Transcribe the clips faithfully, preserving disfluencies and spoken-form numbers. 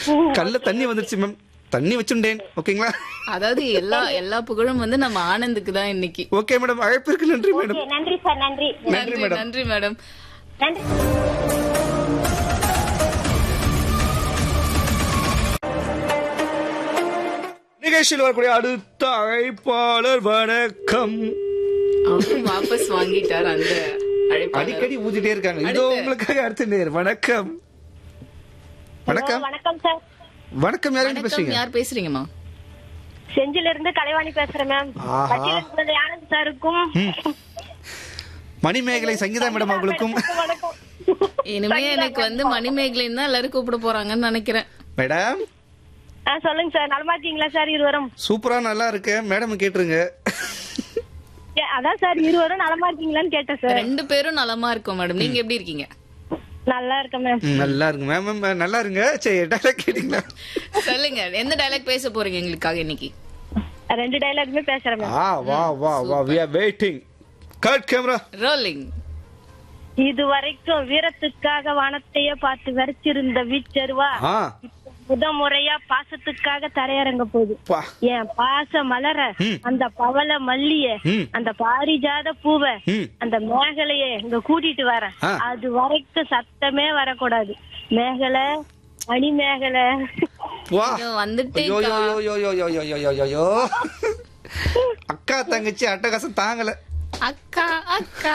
கல்ல தண்ணி வந்துருச்சு மேம், தண்ணி வச்சுட்டேன். ஓகேங்களா? அதாவது எல்லா எல்லா புகழும் வந்து நம்ம ஆனந்துக்கு தான் இன்னைக்கு. ஓகே மேடம், அழைப்பிற்கு நன்றி மேடம். Okay, நன்றி சார், நன்றி நன்றி நன்றி மேடம். நன்றி மேடம். நன்றி. நிகழ்ச்சியில் வரக்கூடிய அடுத்த அழைப்பாளர் வணக்கம். அவரும் வாபஸ் வாங்கிட்டார் அந்த அழைப்பாளர். அடிக்கடி ஊதிட்டே இருக்காங்க. இதோ அடுத்து. உங்களுக்காக அடுத்த நேர். வணக்கம். வணக்கம். வணக்கம் சார். வணக்கம், யாரும் வணக்கம், பேசுறீங்க? யார் பேசுறீங்கம்மா? செஞ்சில இருந்து கலைவாணி பேசுறேன் மேம். ஆஹா. பட்டியலிருந்து ஆனந்த் சாருக்கும் மணிமேகலை சங்கீதா மேடம் அவங்களுக்கும் வணக்கம். இனிமே எனக்கு வந்து மணிமேகலைன்னு தான் எல்லாரும் கூப்பிட போறாங்கன்னு நினைக்கிறேன். மேடம். ஆ, சொல்லுங்க சார், நலமா இருக்கீங்களா சார்? இருவரும் சூப்பரா நல்லா இருக்கு மேடம், கேட்டுருங்க. ஏ, அதான் சார், இருவரும் நலமா இருக்கீங்களான்னு கேட்டேன் சார். ரெண்டு பேரும் நலமா இருக்கோம் மேடம். நீங்க எப்படி இருக்கீங்க? நல்லா இருக்கேன் மேம். ம், நல்லா இருக்கு மேம். மேம் நல்லா இருங்க. சரி, டைலாக் கேட்டீங்களா? சொல்லுங்க, எந்த டைலாக் பேச போறீங்க எங்களுக்காக இன்னைக்கு? ரெண்டு டைலாக்குமே பேசுறேன் மேம். ஆ வா வா வா, we are waiting. Cut camera rolling. இது வரைக்கும் வீரத்துக்காக வானத்தையே பார்த்து வரைச்சிருந்த வீச்சருவா ஆ முத முறையா பாசத்துக்காக தரையிறங்க போகுது. பா. என் பாச மலர, ம். அந்த பவள மல்லிய, ம். அந்த பாரிஜாத பூவ, ம். அந்த மேகலைய இங்க கூட்டிட்டு வரேன். ஆ. அது வரைக்கும் சத்தமே வரக்கூடாது. மேகலை, மணி மேகலை. வா. இதோ வந்துட்டேன் ஐயோ, அக்கா. ஐயோ, ஐயோ, ஐயோ, ஐயோ, ஐயோ, ஐயோ, ஐயோ. அக்கா தங்கச்சி அட்டகாசம் தாங்கல. அக்கா அக்கா.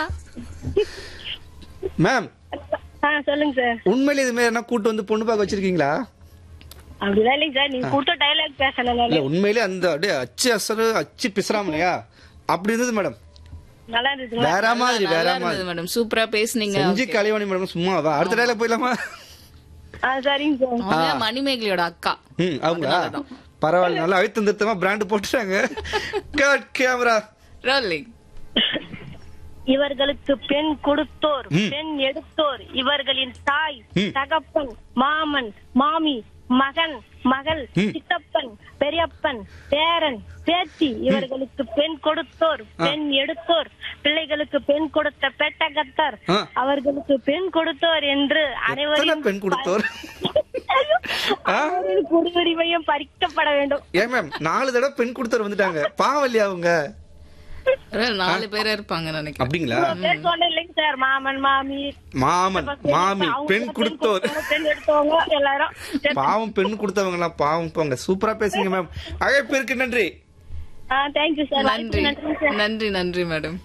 மேம், ஆ, சொல்லுங்க சார். உண்மையில இது மாதிரி என்ன கூட்டு வந்து பொண்ணு பார்க்க வச்சிருக்கீங்களா? அப்படிதான் இல்லைங்க சார், நீங்க கூட்ட டைலாக் பேசணும். இல்ல, உண்மையிலே அந்த அப்படியே அச்சு அசரு அச்சு பிசுறாமலையா அப்படி இருந்தது மேடம். நல்லா இருந்துச்சு. வேற மாதிரி வேற நல்லா மாதிரி இருந்தது மேடம். சூப்பரா பேசுனீங்க. செஞ்சு கலைவாணி மேடம் சும்மாவா? அடுத்த டைலாக் போயிடலாமா? ஆ, சரிங்க சார். அவங்க மணிமேகலையோட அக்கா. ம், அவங்களா? பரவாயில்ல, நல்லா அழுத்தம் திருத்தமா பிராண்ட் போட்டுட்டாங்க. Cut camera rolling. இவர்களுக்கு பெண் கொடுத்தோர், ம். பெண் எடுத்தோர், இவர்களின் தாய், ம். தகப்பன், மாமன், மாமி, மகன், மகள், ம். சித்தப்பன், பெரியப்பன், பேரன், பேத்தி, இவர்களுக்கு பெண் கொடுத்தோர், பெண் எடுத்தோர், பிள்ளைகளுக்கு பெண் கொடுத்த பெட்டகத்தர், ஆ. அவர்களுக்கு பெண் கொடுத்தோர் என்று எத்தனை அனைவரும் பெண் கொடுத்தோர்? ஆ? அவர்களின் குடியுரிமையும் பறிக்கப்பட வேண்டும். ஏன் மேம், நாலு தடவை பெண் கொடுத்தவர் வந்துட்டாங்க. பாவம் இல்லையா அவங்க? நாலு பேர் இருப்பாங்க நினைக்கிறேன். அப்படிங்களா? இவ்வளவு பேர் சொன்னேன் இல்லைங்க சார், மாமன், மாமி, மாமன் மாமி அவங்க பெண் கொடுத்தோர். கொடுத்தவங்க, பெண் எடுத்தவங்க எல்லாரும். பாவம் பெண் கொடுத்தவங்க எல்லாம் பாவம் போங்க. சூப்பரா பேசுங்க மேம். அழைப்பிற்கு நன்றி. ஆ, தேங்க்யூ சார். நன்றி நன்றி சார். நன்றி நன்றி மேடம்.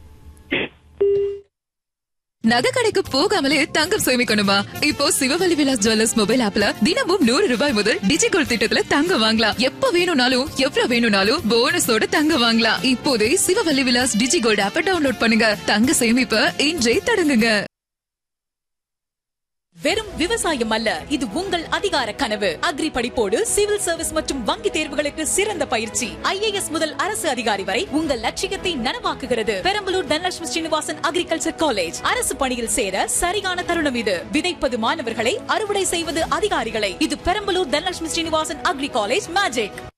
நகை கடைக்கு போகாமலே தங்கம் சேமிக்கணுமா? இப்போ சிவவழி விலாஸ் ஜுவல்லர்ஸ் மொபைல் ஆப்ல தினமும் நூறு ரூபாய் முதல் டிஜிகோல்ட் திட்டத்துல தங்கம் வாங்கலாம். எப்ப வேணும்னாலும் எவ்வளவு வேணும்னாலும் போனஸோட தங்கம் வாங்கலாம். இப்போதே சிவவழி விலாஸ் டிஜிகோல்ட் ஆப்பை டவுன்லோட் பண்ணுங்க. தங்க சேமிப்ப இன்றே தொடங்குங்க. வெறும் விவசாயம் அல்ல, இது உங்கள் அதிகார கனவு. அக்ரி படிப்போடு சிவில் சர்வீஸ் மற்றும் வங்கி தேர்வுகளுக்கு சிறந்த பயிற்சி. ஐஏஎஸ் முதல் அரசு அதிகாரி வரை உங்கள் லட்சியத்தை நனவாக்குகிறது. Perambalur Dhanalakshmi Srinivasan agriculture college. அரசு பணியில் சேர சரியான தருணம் இது. விதைப்பது மாணவர்களை, அறுவடை செய்வது அதிகாரிகளை. இது Perambalur Dhanalakshmi Srinivasan agri college magic.